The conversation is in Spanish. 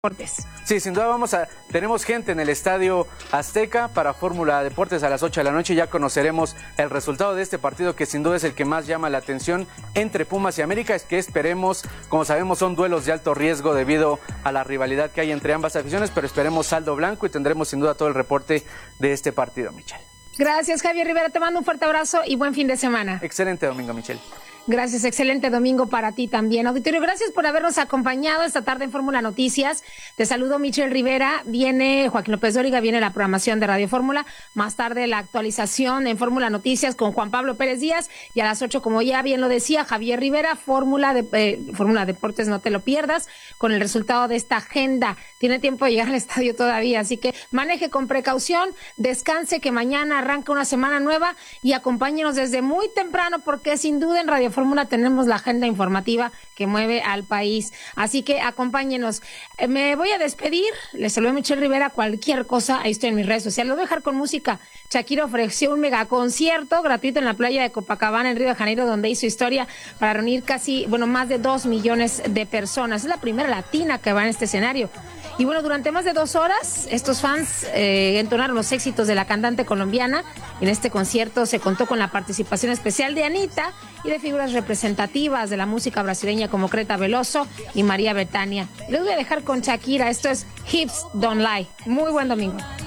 Deportes. Sí, sin duda tenemos gente en el Estadio Azteca para Fórmula Deportes a las 8 de la noche. Ya conoceremos el resultado de este partido que sin duda es el que más llama la atención entre Pumas y América. Es que esperemos, como sabemos, son duelos de alto riesgo debido a la rivalidad que hay entre ambas aficiones, pero esperemos saldo blanco y tendremos sin duda todo el reporte de este partido, Michelle. Gracias, Javier Rivera. Te mando un fuerte abrazo y buen fin de semana. Excelente domingo, Michelle. Gracias, excelente domingo para ti también. Auditorio, gracias por habernos acompañado esta tarde en Fórmula Noticias. Te saludo, Michelle Rivera. Viene Joaquín López Dóriga, viene la programación de Radio Fórmula. Más tarde la actualización en Fórmula Noticias con Juan Pablo Pérez Díaz. Y a las 8, como ya bien lo decía, Javier Rivera, Fórmula Deportes, no te lo pierdas, con el resultado de esta agenda. Tiene tiempo de llegar al estadio todavía, así que maneje con precaución, descanse, que mañana arranca una semana nueva y acompáñenos desde muy temprano, porque sin duda en Radio Fórmula tenemos la agenda informativa que mueve al país. Así que acompáñenos. Me voy a despedir. Les saludo a Michelle Rivera. Cualquier cosa, ahí estoy en mis redes sociales. Lo voy a dejar con música. Shakira ofreció un megaconcierto gratuito en la playa de Copacabana, en Río de Janeiro, donde hizo historia para reunir más de 2 millones de personas. Es la primera latina que va en este escenario. Y bueno, durante más de 2 horas, estos fans entonaron los éxitos de la cantante colombiana. En este concierto se contó con la participación especial de Anita y de figuras representativas de la música brasileña como Creta Veloso y María Bethania. Les voy a dejar con Shakira. Esto es Hips Don't Lie. Muy buen domingo.